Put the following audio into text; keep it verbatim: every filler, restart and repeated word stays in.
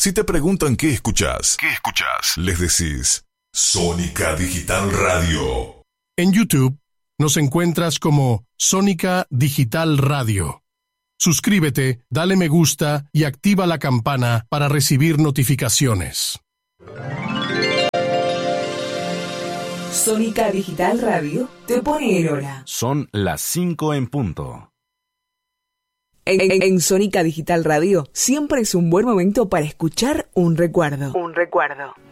Si te preguntan qué escuchás, ¿qué escuchás? Les decís Sónica Digital Radio. En YouTube nos encuentras como Sónica Digital Radio. Suscríbete, dale me gusta y activa la campana para recibir notificaciones. Sónica Digital Radio te pone en hora. Son las cinco en punto. En, en, en Sónica Digital Radio siempre es un buen momento para escuchar un recuerdo. Un recuerdo.